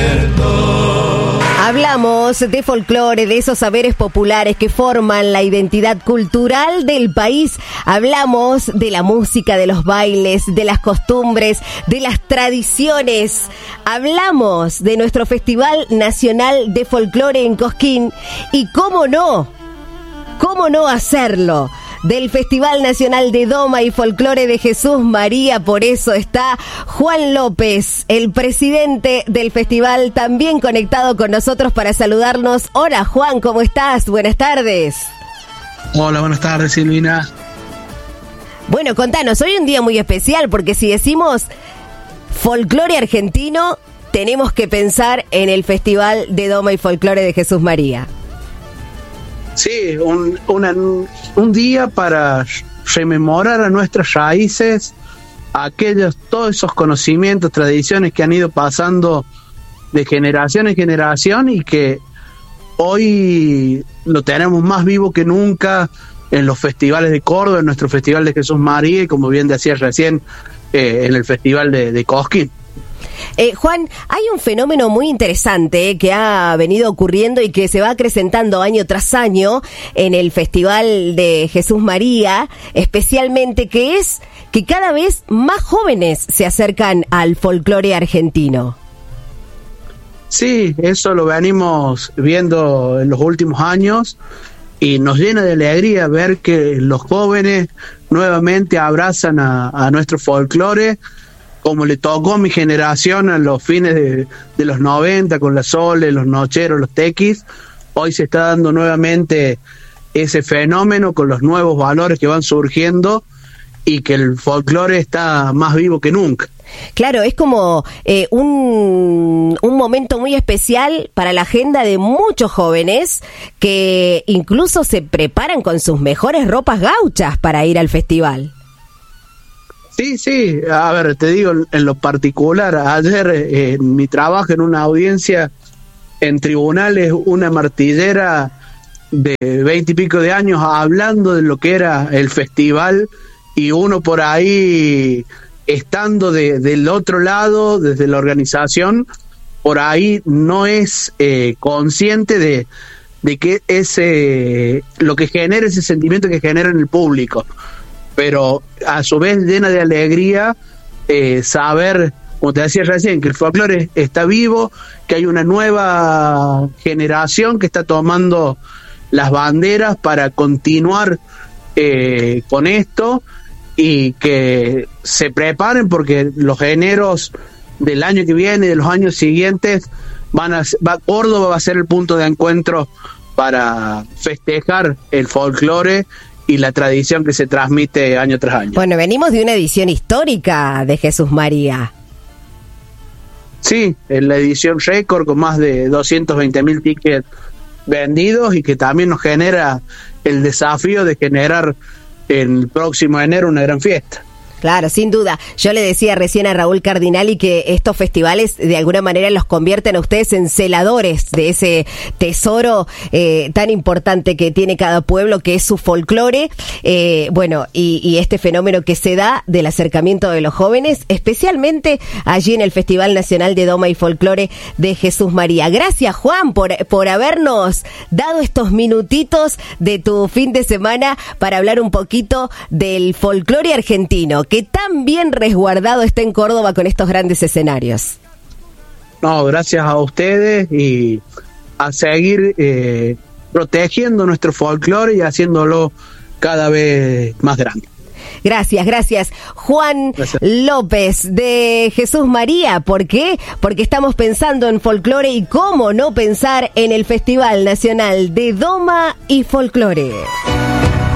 despierto. Hablamos de folclore, de esos saberes populares que forman la identidad cultural del país. Hablamos de la música, de los bailes, de las costumbres, de las tradiciones. Hablamos de nuestro Festival Nacional de Folclore en Cosquín. Y cómo no hacerlo, del Festival Nacional de Doma y Folclore de Jesús María. Por eso está Juan López, el presidente del festival, también conectado con nosotros para saludarnos. Hola Juan, ¿cómo estás? Buenas tardes. Hola, buenas tardes, Silvina. Bueno, contanos, hoy un día muy especial porque si decimos folclore argentino, tenemos que pensar en el Festival de Doma y Folclore de Jesús María. Sí, un día para rememorar a nuestras raíces, todos esos conocimientos, tradiciones que han ido pasando de generación en generación y que hoy lo tenemos más vivo que nunca en los festivales de Córdoba, en nuestro Festival de Jesús María y como bien decías recién, en el Festival de Cosquín. Juan, hay un fenómeno muy interesante que ha venido ocurriendo y que se va acrecentando año tras año en el Festival de Jesús María, especialmente, que es que cada vez más jóvenes se acercan al folclore argentino. Sí, eso lo venimos viendo en los últimos años y nos llena de alegría ver que los jóvenes nuevamente abrazan a nuestro folclore, como le tocó a mi generación a los fines de los 90, con la Sole, los Nocheros, los Tequis. Hoy se está dando nuevamente ese fenómeno con los nuevos valores que van surgiendo y que el folclore está más vivo que nunca. Claro, es como un momento muy especial para la agenda de muchos jóvenes que incluso se preparan con sus mejores ropas gauchas para ir al festival. Sí, a ver, te digo, en lo particular, ayer en mi trabajo en una audiencia en tribunales, una martillera de 20 y pico de años hablando de lo que era el festival y uno por ahí estando del otro lado, desde la organización, por ahí no es consciente de que lo que genera ese sentimiento que genera en el público. Pero a su vez llena de alegría saber, como te decía recién, que el folclore está vivo, que hay una nueva generación que está tomando las banderas para continuar con esto y que se preparen porque los eneros del año que viene y de los años siguientes Córdoba va a ser el punto de encuentro para festejar el folclore y la tradición que se transmite año tras año. Bueno, venimos de una edición histórica de Jesús María. Sí, en la edición récord con más de 220.000 tickets vendidos y que también nos genera el desafío de generar el próximo enero una gran fiesta. Claro, sin duda. Yo le decía recién a Raúl Cardinali que estos festivales de alguna manera los convierten a ustedes en celadores de ese tesoro tan importante que tiene cada pueblo, que es su folclore. Bueno, y este fenómeno que se da del acercamiento de los jóvenes, especialmente allí en el Festival Nacional de Doma y Folclore de Jesús María. Gracias, Juan, por habernos dado estos minutitos de tu fin de semana para hablar un poquito del folclore argentino, que tan bien resguardado está en Córdoba con estos grandes escenarios. No, gracias a ustedes y a seguir protegiendo nuestro folclore y haciéndolo cada vez más grande. Gracias. Juan López de Jesús María. ¿Por qué? Porque estamos pensando en folclore y cómo no pensar en el Festival Nacional de Doma y Folclore.